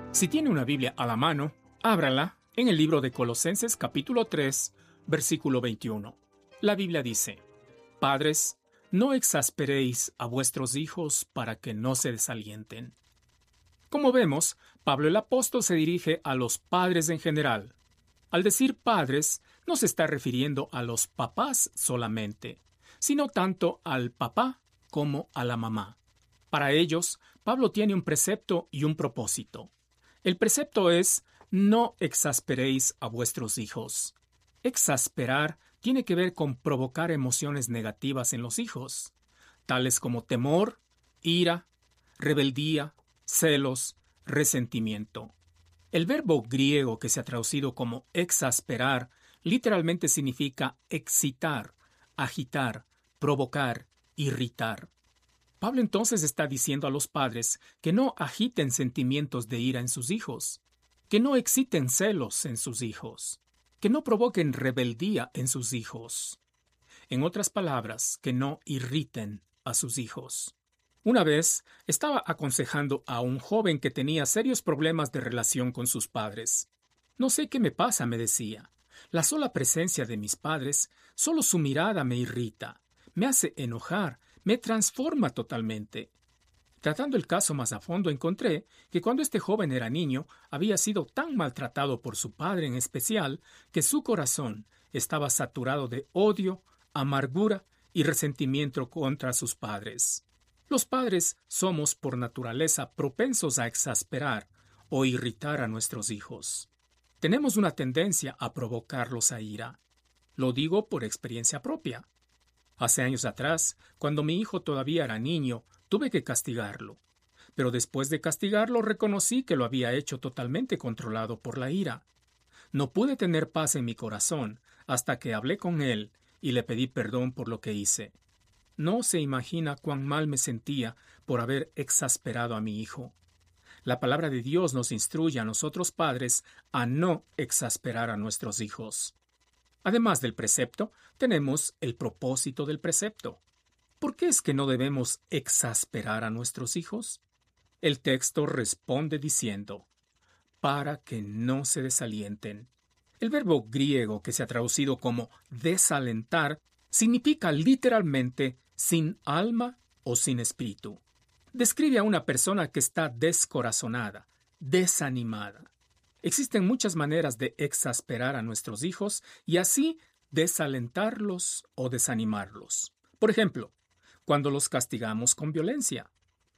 Si tiene una Biblia a la mano, ábrala en el libro de Colosenses capítulo 3, versículo 21. La Biblia dice: Padres, no exasperéis a vuestros hijos para que no se desalienten. Como vemos, Pablo el apóstol se dirige a los padres en general. Al decir padres, no se está refiriendo a los papás solamente, sino tanto al papá como a la mamá. Para ellos, Pablo tiene un precepto y un propósito. El precepto es: no exasperéis a vuestros hijos. Exasperar tiene que ver con provocar emociones negativas en los hijos, tales como temor, ira, rebeldía, celos, resentimiento. El verbo griego que se ha traducido como exasperar literalmente significa excitar, agitar, provocar, irritar. Pablo entonces está diciendo a los padres que no agiten sentimientos de ira en sus hijos, que no exciten celos en sus hijos, que no provoquen rebeldía en sus hijos. En otras palabras, que no irriten a sus hijos. Una vez estaba aconsejando a un joven que tenía serios problemas de relación con sus padres. No sé qué me pasa, me decía. La sola presencia de mis padres, solo su mirada me irrita, me hace enojar, me transforma totalmente. Tratando el caso más a fondo, encontré que cuando este joven era niño, había sido tan maltratado por su padre en especial, que su corazón estaba saturado de odio, amargura y resentimiento contra sus padres. Los padres somos por naturaleza propensos a exasperar o irritar a nuestros hijos. Tenemos una tendencia a provocarlos a ira. Lo digo por experiencia propia. Hace años atrás, cuando mi hijo todavía era niño, tuve que castigarlo. Pero después de castigarlo reconocí que lo había hecho totalmente controlado por la ira. No pude tener paz en mi corazón hasta que hablé con él y le pedí perdón por lo que hice. No se imagina cuán mal me sentía por haber exasperado a mi hijo. La palabra de Dios nos instruye a nosotros padres a no exasperar a nuestros hijos. Además del precepto, tenemos el propósito del precepto. ¿Por qué es que no debemos exasperar a nuestros hijos? El texto responde diciendo: para que no se desalienten. El verbo griego que se ha traducido como desalentar significa literalmente sin alma o sin espíritu. Describe a una persona que está descorazonada, desanimada. Existen muchas maneras de exasperar a nuestros hijos y así desalentarlos o desanimarlos. Por ejemplo, cuando los castigamos con violencia.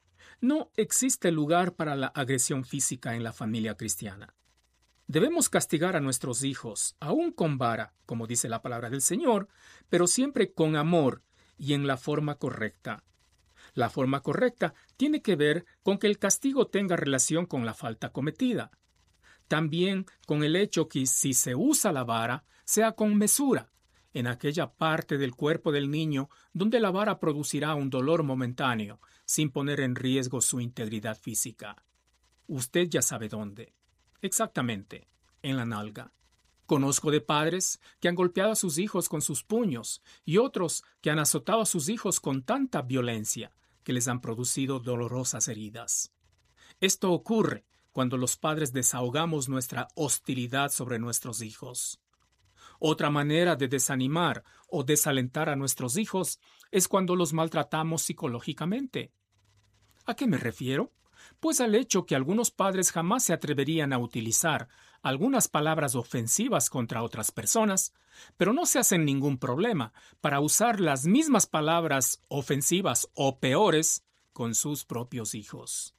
No existe lugar para la agresión física en la familia cristiana. Debemos castigar a nuestros hijos, aún con vara, como dice la palabra del Señor, pero siempre con amor y en la forma correcta. La forma correcta tiene que ver con que el castigo tenga relación con la falta cometida. También con el hecho que si se usa la vara, sea con mesura, en aquella parte del cuerpo del niño donde la vara producirá un dolor momentáneo, sin poner en riesgo su integridad física. Usted ya sabe dónde. Exactamente, en la nalga. Conozco de padres que han golpeado a sus hijos con sus puños y otros que han azotado a sus hijos con tanta violencia que les han producido dolorosas heridas. Esto ocurre cuando los padres desahogamos nuestra hostilidad sobre nuestros hijos. Otra manera de desanimar o desalentar a nuestros hijos es cuando los maltratamos psicológicamente. ¿A qué me refiero? Pues al hecho que algunos padres jamás se atreverían a utilizar algunas palabras ofensivas contra otras personas, pero no se hacen ningún problema para usar las mismas palabras ofensivas o peores con sus propios hijos.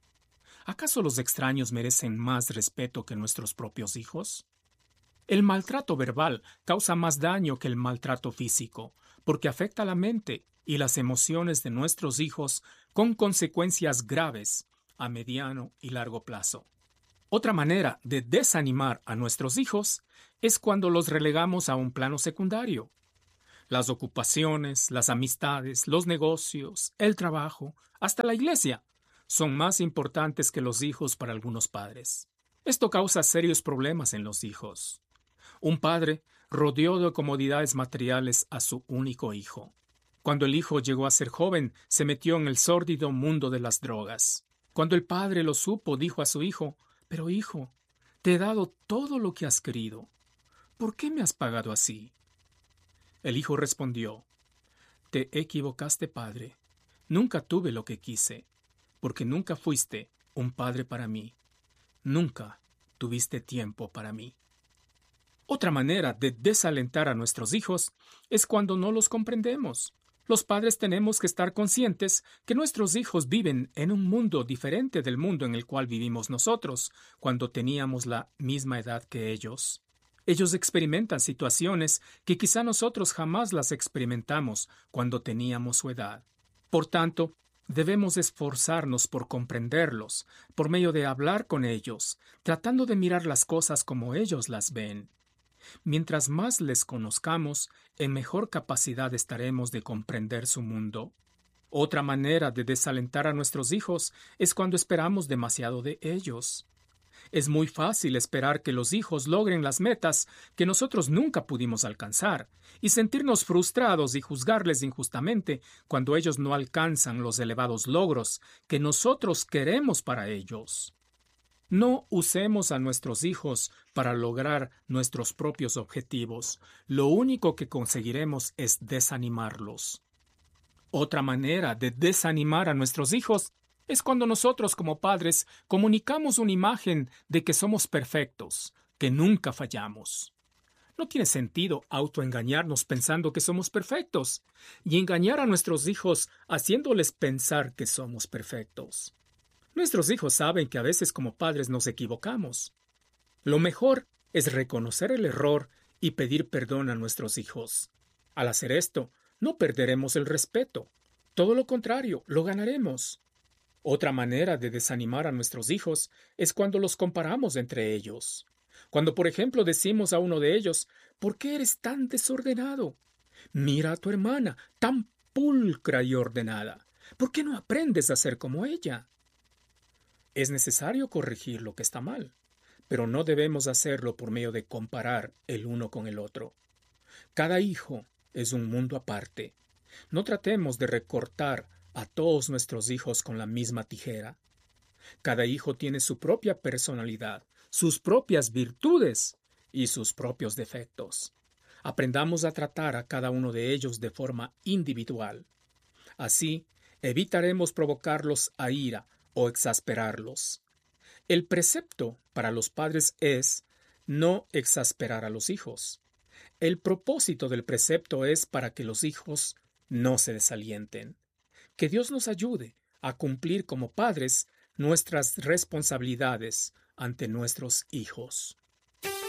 ¿Acaso los extraños merecen más respeto que nuestros propios hijos? El maltrato verbal causa más daño que el maltrato físico, porque afecta la mente y las emociones de nuestros hijos con consecuencias graves a mediano y largo plazo. Otra manera de desanimar a nuestros hijos es cuando los relegamos a un plano secundario. Las ocupaciones, las amistades, los negocios, el trabajo, hasta la iglesia, son más importantes que los hijos para algunos padres. Esto causa serios problemas en los hijos. Un padre rodeó de comodidades materiales a su único hijo. Cuando el hijo llegó a ser joven, se metió en el sórdido mundo de las drogas. Cuando el padre lo supo, dijo a su hijo: Pero hijo, te he dado todo lo que has querido. ¿Por qué me has pagado así? El hijo respondió, te equivocaste, padre. Nunca tuve lo que quise, porque nunca fuiste un padre para mí. Nunca tuviste tiempo para mí. Otra manera de desalentar a nuestros hijos es cuando no los comprendemos. Los padres tenemos que estar conscientes que nuestros hijos viven en un mundo diferente del mundo en el cual vivimos nosotros, cuando teníamos la misma edad que ellos. Ellos experimentan situaciones que quizá nosotros jamás las experimentamos cuando teníamos su edad. Por tanto, debemos esforzarnos por comprenderlos, por medio de hablar con ellos, tratando de mirar las cosas como ellos las ven. Mientras más les conozcamos, en mejor capacidad estaremos de comprender su mundo. Otra manera de desalentar a nuestros hijos es cuando esperamos demasiado de ellos. Es muy fácil esperar que los hijos logren las metas que nosotros nunca pudimos alcanzar, y sentirnos frustrados y juzgarles injustamente cuando ellos no alcanzan los elevados logros que nosotros queremos para ellos. No usemos a nuestros hijos para lograr nuestros propios objetivos. Lo único que conseguiremos es desanimarlos. Otra manera de desanimar a nuestros hijos es cuando nosotros como padres comunicamos una imagen de que somos perfectos, que nunca fallamos. No tiene sentido autoengañarnos pensando que somos perfectos y engañar a nuestros hijos haciéndoles pensar que somos perfectos. Nuestros hijos saben que a veces como padres nos equivocamos. Lo mejor es reconocer el error y pedir perdón a nuestros hijos. Al hacer esto, no perderemos el respeto. Todo lo contrario, lo ganaremos. Otra manera de desanimar a nuestros hijos es cuando los comparamos entre ellos. Cuando, por ejemplo, decimos a uno de ellos, ¿por qué eres tan desordenado? Mira a tu hermana, tan pulcra y ordenada. ¿Por qué no aprendes a ser como ella? Es necesario corregir lo que está mal, pero no debemos hacerlo por medio de comparar el uno con el otro. Cada hijo es un mundo aparte. No tratemos de recortar a todos nuestros hijos con la misma tijera. Cada hijo tiene su propia personalidad, sus propias virtudes y sus propios defectos. Aprendamos a tratar a cada uno de ellos de forma individual. Así, evitaremos provocarlos a ira o exasperarlos. El precepto para los padres es no exasperar a los hijos. El propósito del precepto es para que los hijos no se desalienten. Que Dios nos ayude a cumplir como padres nuestras responsabilidades ante nuestros hijos.